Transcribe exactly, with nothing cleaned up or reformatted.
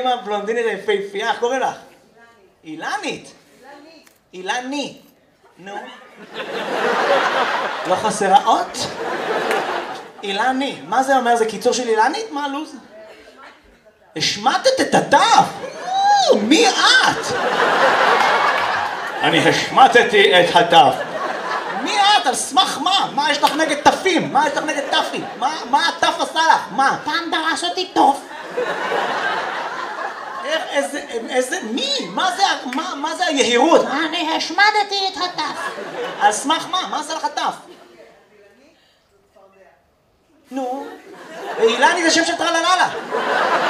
עם הבלונדינית היפהפייה, איך קוראים לך? אילנית. אילני. נו. לא חסרה אות? אילני. מה זה אומר? זה קיצור של אילנית? מה הלו"ז? השמטת את התף? מי את? אני השמטתי את התף. מי את? על סמך מה? מה יש לך נגד תפים? מה יש לך נגד תפים? מה התף עשה לך? מה? פעם דרס אותי טוב. איך, איזה, איזה, מי? מה זה, מה, מה זה היהירות? אני השמדתי את התף. על סמך מה? מה עשה לך תף? נו, אילני זה שם של טרלללה.